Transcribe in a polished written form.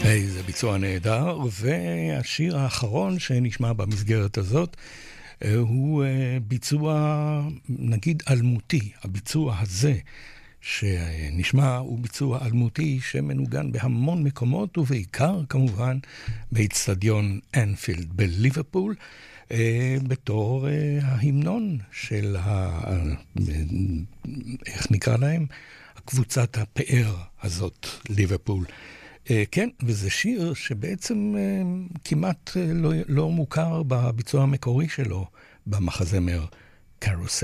איזה ביצוע נהדר, והשיר האחרון שנשמע במסגרת הזאת הוא ביצוע נגיד אלמותי. הביצוע הזה שנשמע הוא ביצוע אלמותי שמנוגן בהמון מקומות ובעיקר כמובן באצטדיון אנפילד בליברפול בתור ההמנון של איך נקרא להם? קבוצת הפאר הזאת, ליברפול. כן, וזה שיר שבעצם כמעט לא מוכר בביצוע המקורי שלו במחזמר קרוסל.